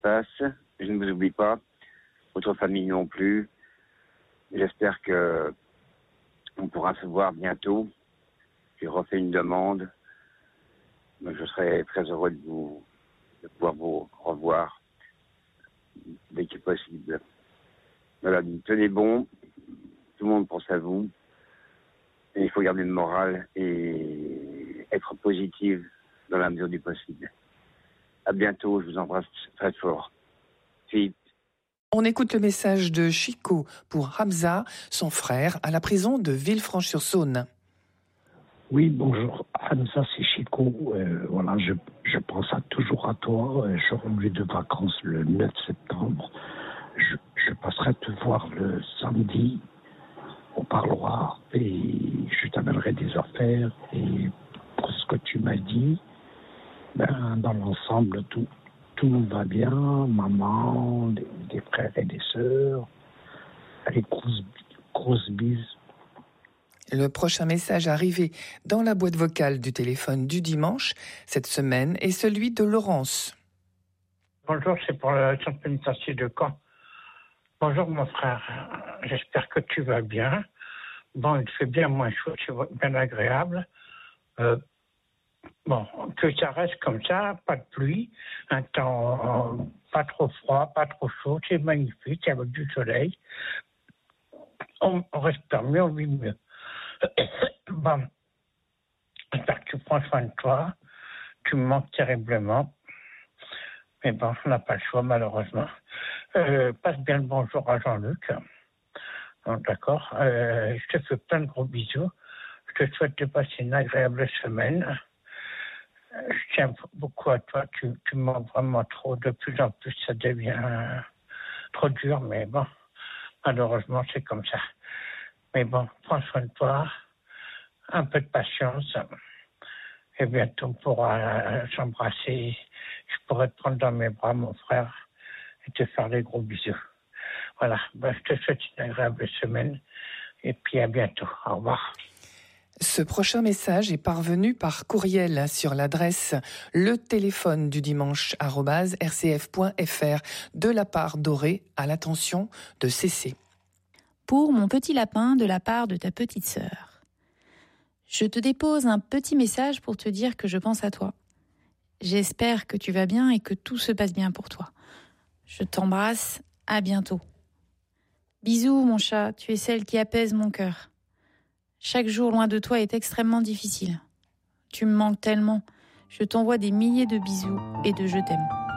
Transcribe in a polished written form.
passe. Je ne vous oublie pas. Votre famille non plus. J'espère que on pourra se voir bientôt. J'ai refait une demande. Je serai très heureux de pouvoir vous revoir dès que possible. Voilà, tenez bon. Tout le monde pense à vous. Et il faut garder le moral et être positif dans la mesure du possible. À bientôt, je vous embrasse très fort. Philippe. On écoute le message de Chico pour Hamza, son frère, à la prison de Villefranche-sur-Saône. Oui, bonjour. Hamza, c'est Chico. Voilà, je pense toujours à toi. Je reviens de vacances le 9 septembre. Je passerai te voir le samedi au parloir et je t'amènerai des affaires. Et pour ce que tu m'as dit, dans l'ensemble, tout va bien. Maman, des frères et des sœurs. Allez, grosse bise. Le prochain message arrivé dans la boîte vocale du téléphone du dimanche cette semaine est celui de Laurence. Bonjour, c'est pour le centre pénitentiaire de Caen. Bonjour mon frère, j'espère que tu vas bien. Bon, il fait bien moins chaud, c'est bien agréable. Bon, que ça reste comme ça, pas de pluie, un temps pas trop froid, pas trop chaud, c'est magnifique, avec du soleil. On respire mieux, on vit mieux. Bon, j'espère que tu prends soin de toi, tu me manques terriblement. Mais bon, on n'a pas le choix, malheureusement. Passe bien le bonjour à Jean-Luc. Bon, d'accord. Je te fais plein de gros bisous. Je te souhaite de passer une agréable semaine. Je tiens beaucoup à toi. Tu me manques vraiment trop. De plus en plus, ça devient trop dur. Mais bon, malheureusement, c'est comme ça. Mais bon, prends soin de toi. Un peu de patience. Et bientôt, on pourra s'embrasser. Je pourrai te prendre dans mes bras, mon frère, et te faire des gros bisous. Voilà, je te souhaite une agréable semaine et puis à bientôt. Au revoir. Ce prochain message est parvenu par courriel sur l'adresse letéléphone-du-dimanche@rcf.fr de la part d'Auré à l'attention de CC. Pour mon petit lapin de la part de ta petite sœur. Je te dépose un petit message pour te dire que je pense à toi. J'espère que tu vas bien et que tout se passe bien pour toi. Je t'embrasse, à bientôt. Bisous mon chat, tu es celle qui apaise mon cœur. Chaque jour loin de toi est extrêmement difficile. Tu me manques tellement. Je t'envoie des milliers de bisous et de je t'aime.